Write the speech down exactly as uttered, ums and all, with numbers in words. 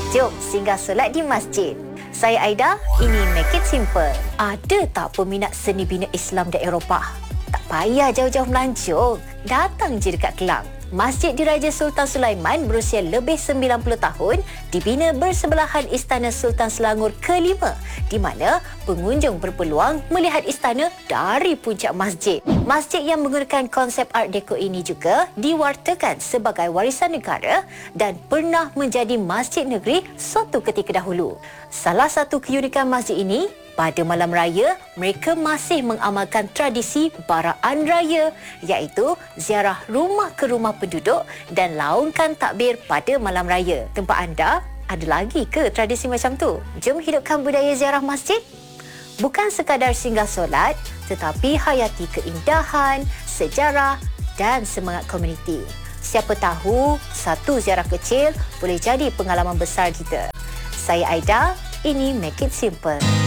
Jom singgah solat di masjid. Saya Aida, ini Make It Simple. Ada tak peminat seni bina Islam dan Eropah? Tak payah jauh-jauh melancong. Datang je dekat Kelang. Masjid Diraja Sultan Sulaiman berusia lebih sembilan puluh tahun dibina bersebelahan Istana Sultan Selangor kelima, di mana pengunjung berpeluang melihat istana dari puncak masjid. Masjid yang menggunakan konsep Art Deco ini juga diwartakan sebagai warisan negara dan pernah menjadi masjid negeri suatu ketika dahulu. Salah satu keunikan masjid ini, pada malam raya, mereka masih mengamalkan tradisi baraan raya, iaitu ziarah rumah ke rumah penduduk dan laungkan takbir pada malam raya. Tempat anda ada lagi ke tradisi macam tu? Jom hidupkan budaya ziarah masjid. Bukan sekadar singgah solat, tetapi hayati keindahan, sejarah dan semangat komuniti. Siapa tahu, satu ziarah kecil boleh jadi pengalaman besar kita. Saya Aida, ini Make It Simple.